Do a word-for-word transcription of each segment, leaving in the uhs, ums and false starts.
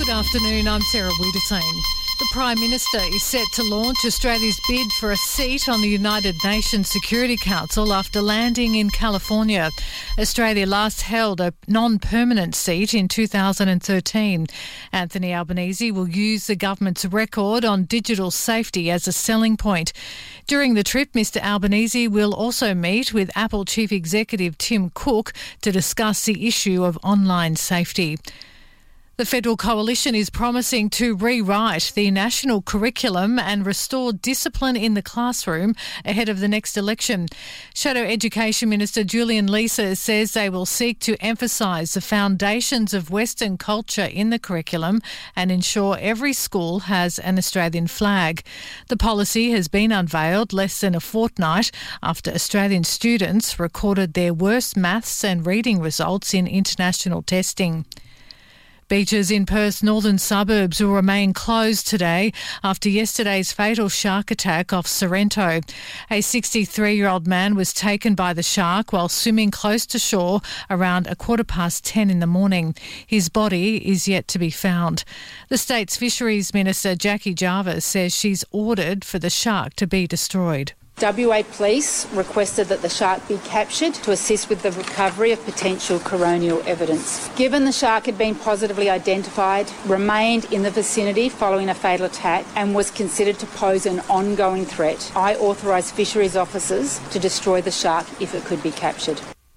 Good afternoon, I'm Sarah Wiedersane. The Prime Minister is set to launch Australia's bid for a seat on the United Nations Security Council after landing in California. Australia last held a non-permanent seat in two thousand thirteen. Anthony Albanese will use the government's record on digital safety as a selling point. During the trip, Mr Albanese will also meet with Apple Chief Executive Tim Cook to discuss the issue of online safety. The Federal Coalition is promising to rewrite the national curriculum and restore discipline in the classroom ahead of the next election. Shadow Education Minister Julian Leeser says they will seek to emphasise the foundations of Western culture in the curriculum and ensure every school has an Australian flag. The policy has been unveiled less than a fortnight after Australian students recorded their worst maths and reading results in international testing. Beaches in Perth's northern suburbs will remain closed today after yesterday's fatal shark attack off Sorrento. A sixty-three-year-old man was taken by the shark while swimming close to shore around a quarter past ten in the morning. His body is yet to be found. The state's Fisheries Minister Jackie Jarvis says she's ordered for the shark to be destroyed. W A Police requested that the shark be captured to assist with the recovery of potential coronial evidence. Given the shark had been positively identified, remained in the vicinity following a fatal attack and was considered to pose an ongoing threat, I authorised fisheries officers to destroy the shark if it could be captured.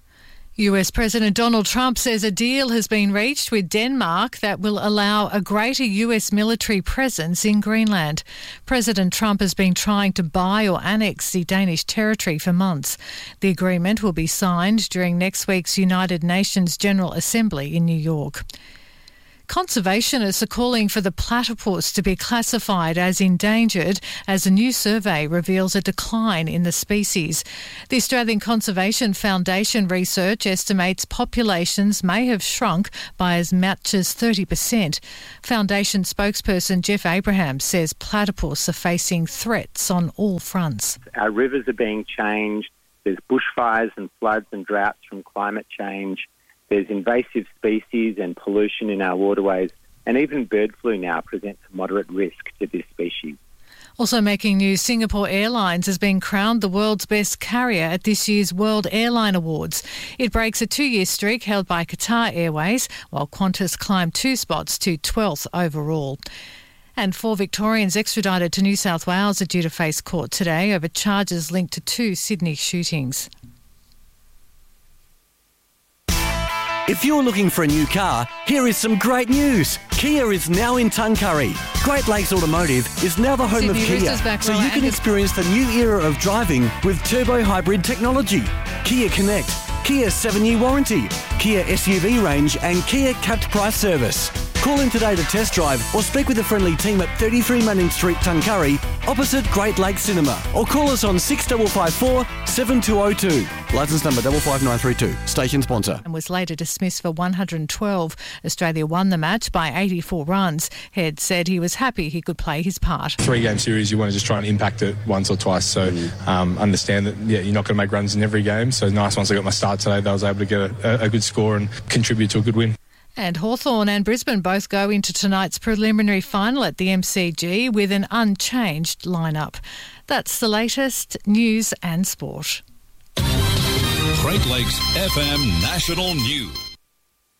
U S President Donald Trump says a deal has been reached with Denmark that will allow a greater U S military presence in Greenland. President Trump has been trying to buy or annex the Danish territory for months. The agreement will be signed during next week's United Nations General Assembly in New York. Conservationists are calling for the platypus to be classified as endangered as a new survey reveals a decline in the species. The Australian Conservation Foundation research estimates populations may have shrunk by as much as thirty percent. Foundation spokesperson Jeff Abraham says platypus are facing threats on all fronts. Our rivers are being changed. There's bushfires and floods and droughts from climate change. There's invasive species and pollution in our waterways, and even bird flu now presents a moderate risk to this species. Also making news, Singapore Airlines has been crowned the world's best carrier at this year's World Airline Awards. It breaks a two-year streak held by Qatar Airways, while Qantas climbed two spots to twelfth overall. And four Victorians extradited to New South Wales are due to face court today over charges linked to two Sydney shootings. If you're looking for a new car, here is some great news. Kia is now in Tuncurry. Great Lakes Automotive is now the home Sydney of Kia, so you can experience the new era of driving with turbo hybrid technology. Kia Connect, Kia seven-year warranty, Kia S U V range and Kia capped price service. Call in today to test drive or speak with a friendly team at thirty-three Manning Street, Tuncurry, opposite Great Lakes Cinema, or call us on six five five four, seven two zero two. Licence number five five nine three two. Station sponsor. And was later dismissed for one hundred twelve. Australia won the match by eighty-four runs. Head said he was happy he could play his part. Three-game series, you want to just try and impact it once or twice. So um, understand that yeah, you're not going to make runs in every game. So nice once I got my start today that I was able to get a, a good score and contribute to a good win. And Hawthorn and Brisbane both go into tonight's preliminary final at the M C G with an unchanged lineup. That's the latest news and sport. Great Lakes F M National News.